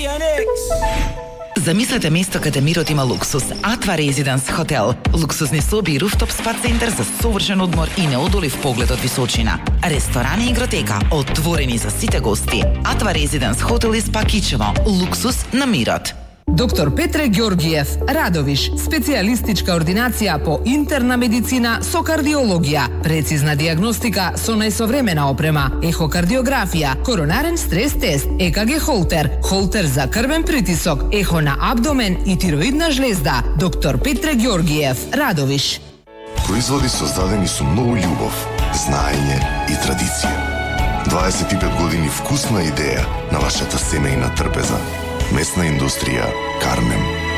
Замислете место каде мирот има луксус. Атва Резиденс хотел. Луксусни соби и руфтоп спа центар за совршен одмор и неодолив поглед од височина. Ресторани и игротека, отворени за сите гости. Атва Резиденс хотел и спа Кичево. Луксус на мирот. Доктор Петре Георгиев, Радовиш, специјалистичка ординација по интерна медицина со кардиологија, прецизна диагностика со најсовремена опрема, ехокардиографија, коронарен стрес тест, ЕКГ холтер, холтер за крвен притисок, ехо на абдомен и тироидна жлезда. Доктор Петре Георгиев, Радовиш. Производи создадени со многу љубов, знаење и традиција. 25 години вкусна идеја на вашата семејна трпеза. Месна индустрија Кармен.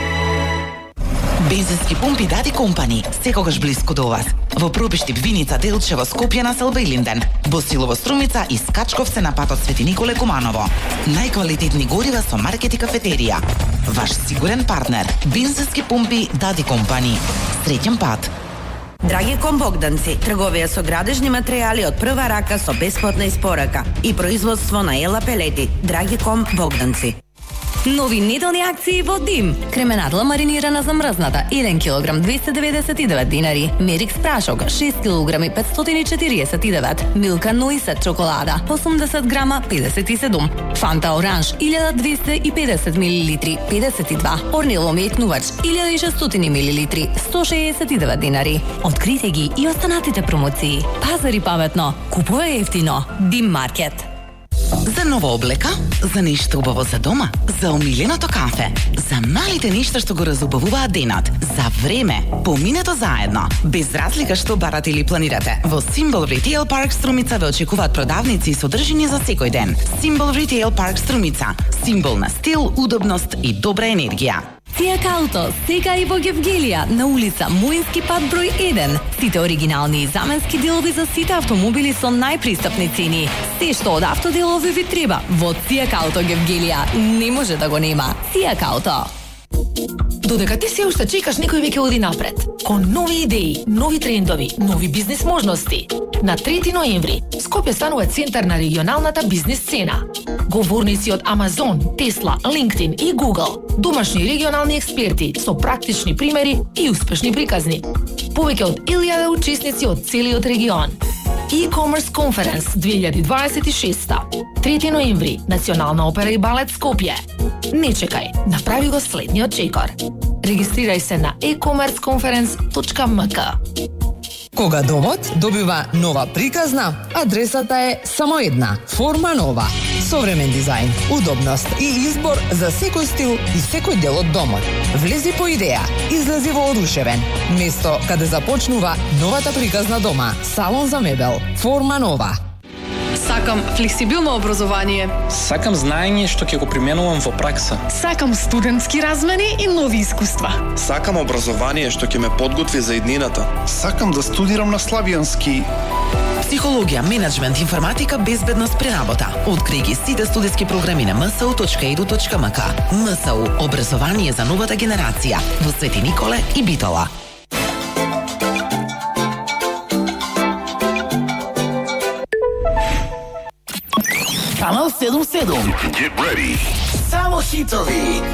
Бензински пумпи Дади Компани, секогаш блиску до вас. Во Пропиштип, Виница, Делчево, Скопје, Населба и Линден. Босилово, Струмица и Скачковце на патот Свети Николе Куманово. Најквалитетни горива со маркет и кафетерија. Ваш сигурен партнер. Бензински пумпи Дади Компани. Среќен пат. Драгиком Богданци, трговија со градежни материјали од прва рака со бесплатна испорака и производство на ела пелети. Драгиком Богданци. Нови неделни акции во Дим. Кременадла маринирана замрзната 1 кг 299 динари. Мерикс прашок 6 кг 549. Милка Нуисет чоколада 80 грама 57. Фанта Оранж 1250 мл 52. Орнило мекнувач 1600 мл 169 динари. Открите ги и останатите промоции. Пазари паметно, купувај ефтино. Дим маркет. За нова облека, за нешто убаво за дома, за омиленото кафе, за малите нешта што го разубавуваат денот, за време, поминето заедно, без разлика што барате или планирате. Во Симбол Retail Park Струмица ве очекуваат продавници и содржини за секој ден. Симбол Retail Park Струмица, симбол на стил, удобност и добра енергија. Цијак Ауто, сега и во Гевгелија, на улица Муински пат број 1. Сите оригинални и заменски делови за сите автомобили со најпристапни цени. Се што од автоделови ви треба, во Цијак Ауто Гевгелија не може да го нема. Цијак Ауто. Додека ти се уште чекаш, некој веќе оди напред. Кон нови идеи, нови трендови, нови бизнис можности. На 3 ноември, Скопје станува центар на регионалната бизнис сцена. Говорници од Амазон, Тесла, LinkedIn и Google, домашни и регионални експерти со практични примери и успешни приказни. Повеќе од 1000 учесници од целиот регион. E-commerce Conference 2026. 3 ноември, Национална опера и балет Скопје. Не чекај, направи го следниот чекор. Регистрирај се на e-commerceconference.mk. Кога домот добива нова приказна, адресата е само една – Форма Нова. Современ дизајн, удобност и избор за секој стил и секој дел од домот. Влези по идеја, излези воодушевен. Место каде започнува новата приказна дома. Салон за мебел. Форма Нова. Сакам флексибилно образование. Сакам знаење што ќе го применувам во пракса. Сакам студентски размени и нови искуства. Сакам образование што ќе ме подготви за иднината. Сакам да студирам на славјански. Психологија, менеджмент, информатика, безбедност при работа. Откри ги сите студиски програми на msu.edu.mk. МСУ – образование за новата генерација во Свети Николе и Битола. Канал 77. Get ready. Само хитови.